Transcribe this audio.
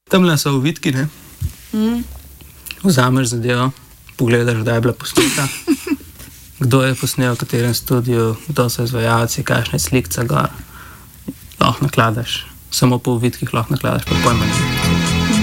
Tamle so uvitki, ne? Vzameš zadevo, pogledaš, kdaj je bila posneta, kdo je posnel, v katerem studiu, kdo so izvajalci, kakšne slikce gor. Lahko nakladaš, samo po uvitkih lahko nakladaš, pa pojma ne.